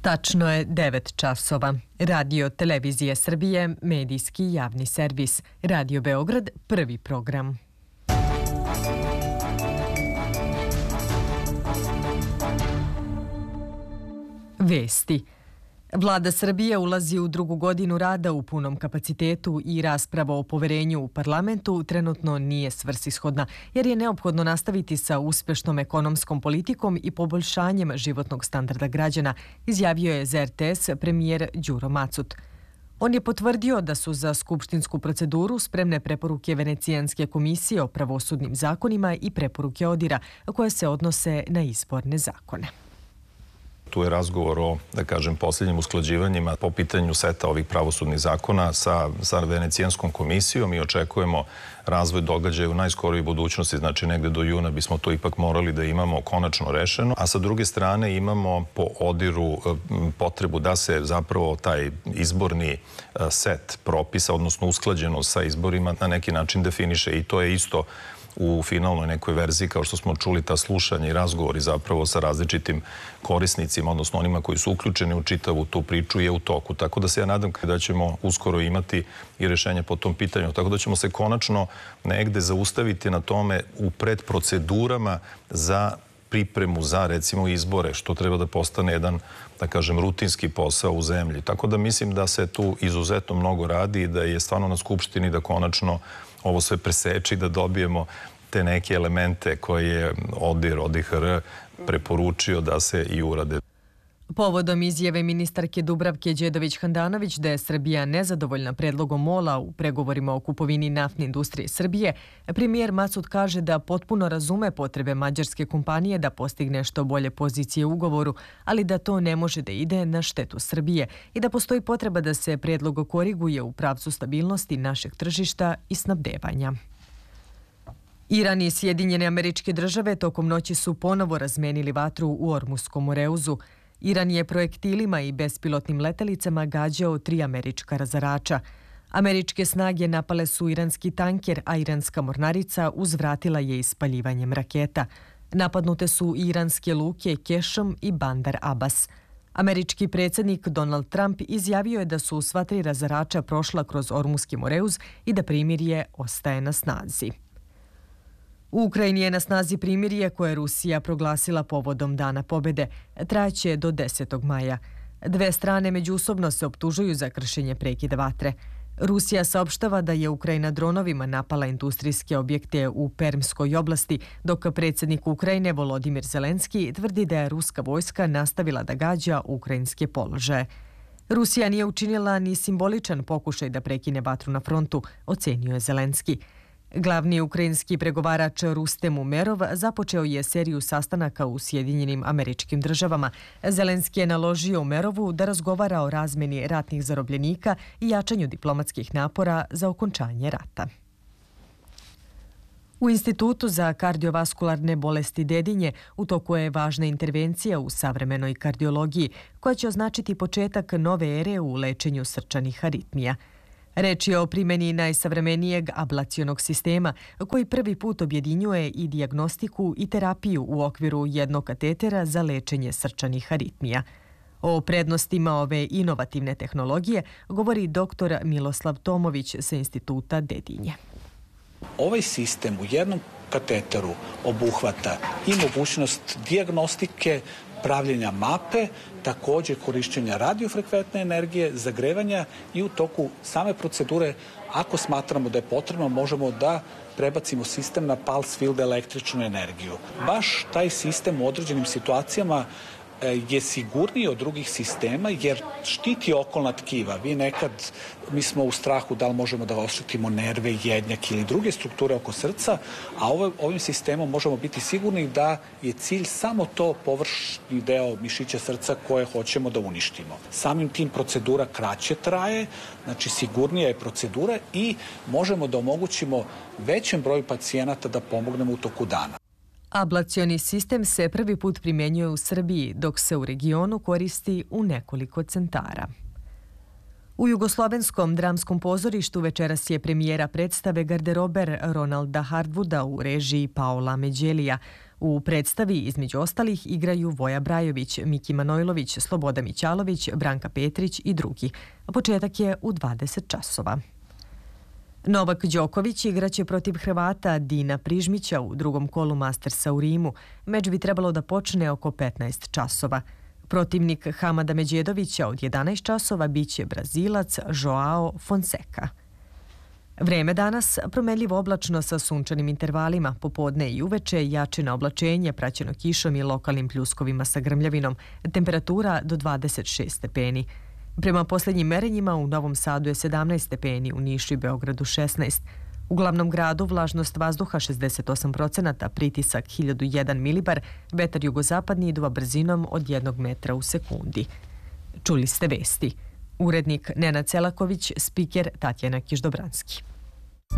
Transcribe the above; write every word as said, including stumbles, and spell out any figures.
Tačno je devet časova. Radio Televizije Srbije, medijski javni servis. Radio Beograd, prvi program. Vesti. Vlada Srbije ulazi u drugu godinu rada u punom kapacitetu i rasprava o poverenju u parlamentu trenutno nije svrsishodna, jer je neophodno nastaviti sa uspešnom ekonomskom politikom i poboljšanjem životnog standarda građana, izjavio je za er te es premijer Đuro Macut. On je potvrdio da su za skupštinsku proceduru spremne preporuke Venecijanske komisije o pravosudnim zakonima i preporuke ODIR-a koje se odnose na izborne zakone. Tu je razgovor o, da kažem, posljednjim usklađivanjima po pitanju seta ovih pravosudnih zakona sa, sa Venecijanskom komisijom i očekujemo razvoj događaja u najskorijoj budućnosti, znači negde do juna bismo to ipak morali da imamo konačno rešeno, a sa druge strane imamo po ODIR-u potrebu da se zapravo taj izborni set propisa, odnosno usklađeno sa izborima, na neki način definiše i to je isto u finalnoj nekoj verziji, kao što smo čuli, ta slušanja i razgovori zapravo sa različitim korisnicima, odnosno onima koji su uključeni u čitavu tu priču je u toku. Tako da se ja nadam da ćemo uskoro imati i rešenje po tom pitanju. Tako da ćemo se konačno negde zaustaviti na tome u predprocedurama za pripremu za, recimo, izbore, što treba da postane jedan, da kažem, rutinski posao u zemlji. Tako da mislim da se tu izuzetno mnogo radi i da je stvarno na Skupštini da konačno ovo sve preseči, da dobijemo te neke elemente koje je ODIR, O D I H R preporučio da se i urade. Povodom izjave ministarke Dubravke Đedović-Handanović da je Srbija nezadovoljna predlogom MOL-a u pregovorima o kupovini naftne industrije Srbije, premijer Macut kaže da potpuno razume potrebe mađarske kompanije da postigne što bolje pozicije u ugovoru, ali da to ne može da ide na štetu Srbije i da postoji potreba da se predlog koriguje u pravcu stabilnosti našeg tržišta i snabdevanja. Iran i Sjedinjene Američke Države tokom noći su ponovo razmenili vatru u Ormuskom Moreuzu. Iran je projektilima i bespilotnim letelicama gađao tri američka razarača. Američke snage napale su iranski tanker, a iranska mornarica uzvratila je ispaljivanjem raketa. Napadnute su i iranske luke Kešom i Bandar Abbas. Američki predsjednik Donald Trump izjavio je da su sva tri razarača prošla kroz Ormuski Moreuz i da primirje ostaje na snazi. U Ukrajini je na snazi primirje koje je Rusija proglasila povodom Dana pobede. Trajaće do desetog maja. Dve strane međusobno se optužuju za kršenje prekida vatre. Rusija saopštava da je Ukrajina dronovima napala industrijske objekte u Permskoj oblasti, dok predsjednik Ukrajine Volodimir Zelenski tvrdi da je ruska vojska nastavila da gađa ukrajinske položaje. Rusija nije učinila ni simboličan pokušaj da prekine vatru na frontu, ocenio je Zelenski. Glavni ukrajinski pregovarač Rustem Umerov započeo je seriju sastanaka u Sjedinjenim Američkim Državama. Zelenski je naložio Umerovu da razgovara o razmeni ratnih zarobljenika i jačanju diplomatskih napora za okončanje rata. U Institutu za kardiovaskularne bolesti Dedinje u toku je važna intervencija u savremenoj kardiologiji koja će označiti početak nove ere u lečenju srčanih aritmija. Reč je o primjeni najsavremenijeg ablacionog sistema koji prvi put objedinjuje i dijagnostiku i terapiju u okviru jednog katetera za lečenje srčanih aritmija. O prednostima ove inovativne tehnologije govori doktor Miloslav Tomović sa Instituta Dedinje. Ovaj sistem u jednom kateteru obuhvata i mogućnost dijagnostike, pravljenja mape, također korišćenja radiofrekventne energije, zagrevanja i u toku same procedure, ako smatramo da je potrebno, možemo da prebacimo sistem na pulse field električnu energiju. Baš taj sistem u određenim situacijama je sigurniji od drugih sistema jer štiti okolna tkiva. Vi nekad, mi smo u strahu da li možemo da oštetimo nerve, jednjak ili druge strukture oko srca, a ovo, ovim sistemom možemo biti sigurni da je cilj samo to površni deo mišića srca koje hoćemo da uništimo. Samim tim procedura kraće traje, znači sigurnija je procedura i možemo da omogućimo većem broju pacijenata da pomognemo u toku dana. Ablacioni sistem se prvi put primjenjuje u Srbiji, dok se u regionu koristi u nekoliko centara. U Jugoslovenskom dramskom pozorištu večeras je premijera predstave Garderober Ronalda Hardwooda u režiji Paola Međelija. U predstavi, između ostalih, igraju Voja Brajović, Miki Manojlović, Sloboda Mićalović, Branka Petrić i drugi. Početak je u dvadeset časova. Novak Đoković igraće protiv Hrvata Dina Prižmića u drugom kolu Mastersa u Rimu. Meč bi trebalo da počne oko petnaest časova. Protivnik Hamada Međedovića od jedanaest časova biće Brazilac Joao Fonseca. Vreme danas promenljivo oblačno sa sunčanim intervalima, popodne i uveče jače na oblačenje praćeno kišom i lokalnim pljuskovima sa grmljavinom, temperatura do dvadeset šest stepeni. Prema posljednjim merenjima u Novom Sadu je sedamnaest stepeni, u Nišu i Beogradu šesnaest. U glavnom gradu vlažnost vazduha šezdeset osam procenata, pritisak hiljadu jedan milibar, vetar jugozapadni iduva brzinom od jednog metra u sekundi. Čuli ste vesti. Urednik Nenad Celaković, spiker Tatjana Kiždobranski.